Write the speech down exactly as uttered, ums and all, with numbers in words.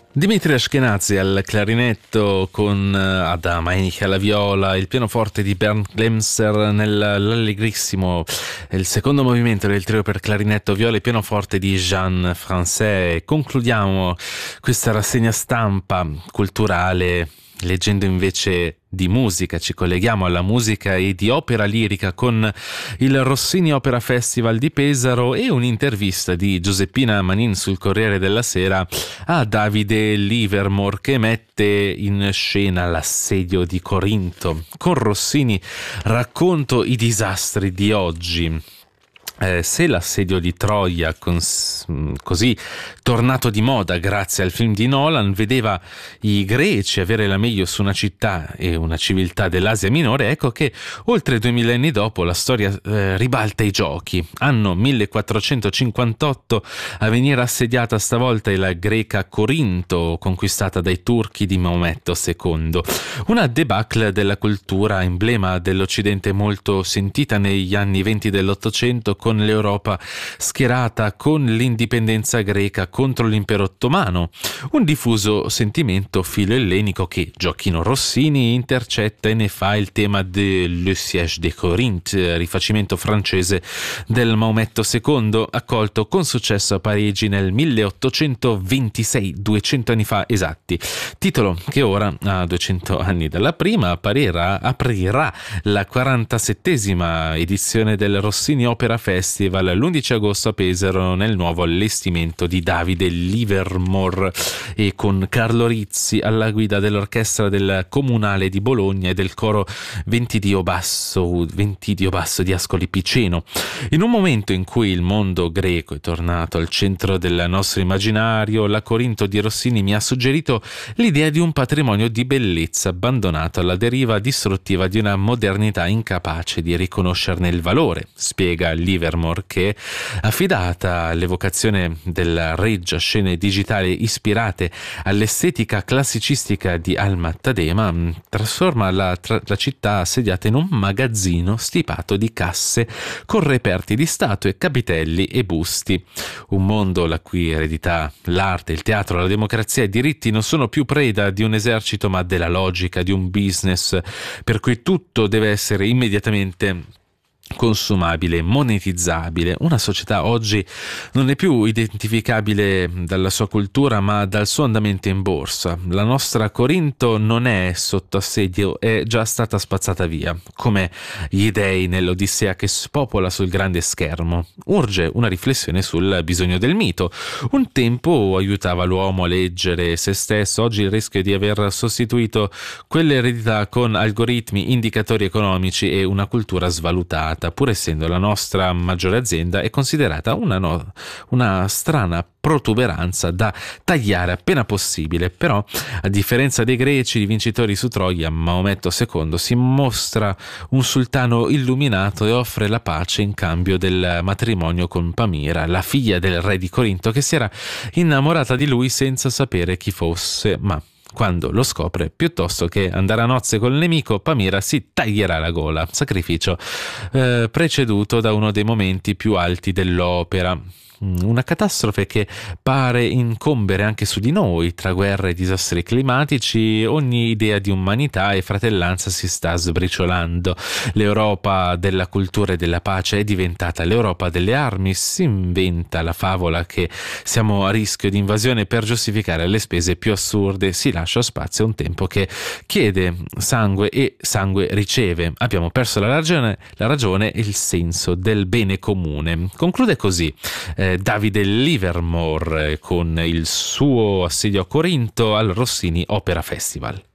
Dimitri Ashkenazy al clarinetto con Adam Heinrich alla viola, il pianoforte di Bernd Glemser nell'allegrissimo il secondo movimento del trio per clarinetto, viola e pianoforte di Jean Francais. Concludiamo questa rassegna stampa culturale leggendo invece di musica. Ci colleghiamo alla musica e di opera lirica con il Rossini Opera Festival di Pesaro e un'intervista di Giuseppina Manin sul Corriere della Sera a Davide Livermore, che mette in scena l'assedio di Corinto. Con Rossini racconto i disastri di oggi. Eh, se l'assedio di Troia, cons- così tornato di moda grazie al film di Nolan, vedeva i greci avere la meglio su una città e una civiltà dell'Asia minore, ecco che oltre due millenni dopo la storia eh, ribalta i giochi. Anno millequattrocentocinquantotto, a venire assediata stavolta è la greca Corinto, conquistata dai turchi di Maometto secondo. Una debacle della cultura, emblema dell'Occidente molto sentita negli anni venti dell'Ottocento, con l'Europa schierata con l'indipendenza greca contro l'impero ottomano, un diffuso sentimento filo-ellenico che Gioacchino Rossini intercetta e ne fa il tema de Le Siège de Corinthe, rifacimento francese del Maometto secondo, accolto con successo a Parigi nel milleottocentoventisei, duecento anni fa esatti, titolo che ora, a duecento anni dalla prima, apparirà, aprirà la quarantasettesima edizione del Rossini Opera Festival l'undici agosto a Pesaro nel nuovo allestimento di Davide Livermore e con Carlo Rizzi alla guida dell'orchestra del Comunale di Bologna e del coro Ventidio Basso, Ventidio Basso di Ascoli Piceno. In un momento in cui il mondo greco è tornato al centro del nostro immaginario, la Corinto di Rossini mi ha suggerito l'idea di un patrimonio di bellezza abbandonato alla deriva distruttiva di una modernità incapace di riconoscerne il valore, spiega Livermore, che, affidata all'evocazione della reggia scene digitali ispirate all'estetica classicistica di Alma Tadema, trasforma la, tra, la città assediata in un magazzino stipato di casse con reperti di statue, capitelli e busti. Un mondo la cui eredità, l'arte, il teatro, la democrazia e i diritti non sono più preda di un esercito ma della logica di un business per cui tutto deve essere immediatamente consumabile, monetizzabile. Una società oggi non è più identificabile dalla sua cultura ma dal suo andamento in borsa. La nostra Corinto non è sotto assedio, è già stata spazzata via, come gli dei nell'Odissea che spopola sul grande schermo. Urge una riflessione sul bisogno del mito. Un tempo aiutava l'uomo a leggere se stesso, oggi il rischio è di aver sostituito quell'eredità con algoritmi, indicatori economici e una cultura svalutata. Pur essendo la nostra maggiore azienda, è considerata una, no, una strana protuberanza da tagliare appena possibile. Però, a differenza dei greci, i vincitori su Troia, Maometto secondo si mostra un sultano illuminato e offre la pace in cambio del matrimonio con Pamira, la figlia del re di Corinto, che si era innamorata di lui senza sapere chi fosse, ma quando lo scopre, piuttosto che andare a nozze col nemico, Pamira si taglierà la gola. Sacrificio eh, preceduto da uno dei momenti più alti dell'opera. Una catastrofe che pare incombere anche su di noi. Tra guerre e disastri climatici, ogni idea di umanità e fratellanza si sta sbriciolando. L'Europa della cultura e della pace è diventata l'Europa delle armi. Si inventa la favola che siamo a rischio di invasione per giustificare le spese più assurde. Si lascia spazio a un tempo che chiede sangue e sangue riceve. Abbiamo perso la ragione, la ragione e il senso del bene comune. Conclude così eh, Davide Livermore con il suo assedio a Corinto al Rossini Opera Festival.